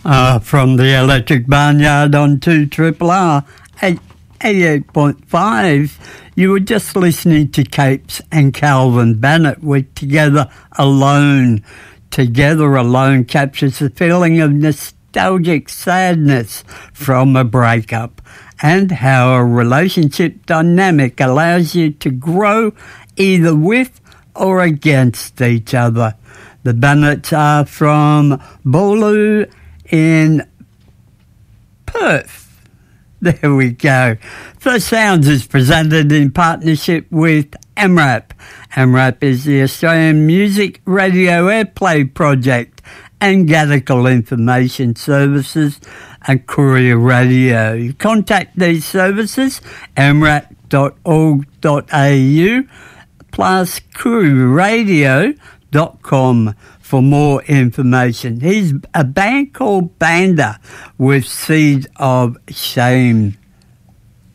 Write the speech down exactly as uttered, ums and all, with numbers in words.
Uh, from the Electric Barnyard on two Triple R eighty-eight point five, you were just listening to Capes and Calvin Bennett with Together Alone. Together Alone captures the feeling of nostalgic sadness from a breakup and how a relationship dynamic allows you to grow either with or against each other. The Bennetts are from Booloo in Perth. There we go. First Sounds is presented in partnership with A M R A P. A M R A P is the Australian Music Radio Airplay Project and Gadical Information Services and Courier Radio. You contact these services, amrap dot org dot a u plus courier radio dot com for more information. He's a band called Banda with Seed of Shame.